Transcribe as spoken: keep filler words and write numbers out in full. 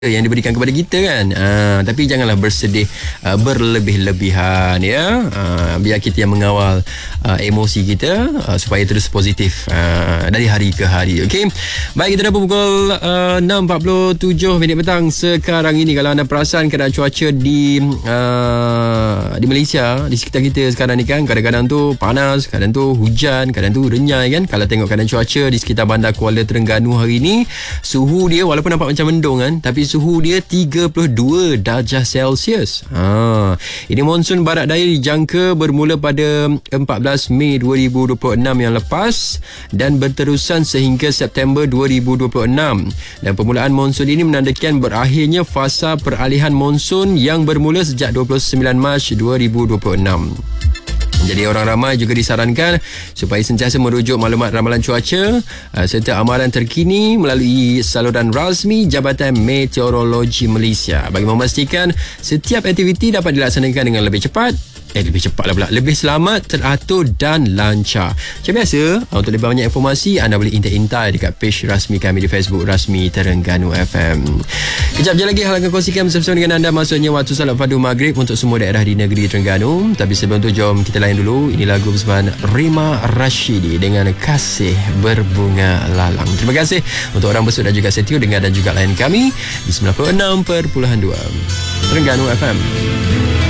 yang diberikan kepada kita kan. Uh, tapi janganlah bersedih uh, berlebih-lebihan ya. Uh, biar kita yang mengawal uh, emosi kita uh, supaya terus positif uh, dari hari ke hari. Okey. Baik, kita dah pukul uh, enam empat puluh tujuh minit petang sekarang ini. Kalau anda perasan keadaan cuaca di uh, di Malaysia, di sekitar kita sekarang ni kan, kadang-kadang tu panas, kadang tu hujan, kadang tu renyai kan. Kalau tengok keadaan cuaca di sekitar bandar Kuala Terengganu hari ni, suhu dia walaupun nampak macam mendung kan, tapi suhu dia tiga puluh dua darjah Celsius. Ha, ini monsun barat daya dijangka bermula pada empat belas Mei dua ribu dua puluh enam yang lepas dan berterusan sehingga September dua ribu dua puluh enam. Dan permulaan monsun ini menandakan berakhirnya fasa peralihan monsun yang bermula sejak dua puluh sembilan Mac dua ribu dua puluh enam. Jadi orang ramai juga disarankan supaya sentiasa merujuk maklumat ramalan cuaca uh, serta amaran terkini melalui saluran rasmi Jabatan Meteorologi Malaysia bagi memastikan setiap aktiviti dapat dilaksanakan dengan lebih cepat, Eh lebih cepatlah pula, lebih selamat, teratur dan lancar. Macam biasa, untuk lebih banyak informasi anda boleh intai-intai dekat page rasmi kami di Facebook Rasmi Terengganu F M. Kejap je lagi hal akan kongsikan bersama dengan anda, maksudnya waktu salat fardu maghrib untuk semua daerah di negeri Terengganu. Tapi sebelum tu jom kita layan dulu. Ini lagu bersama Rima Rashidi dengan Kasih Berbunga Lalang. Terima kasih untuk orang bersud dan juga setia dengar dan juga layan kami di sembilan puluh enam perpuluhan dua Terengganu F M.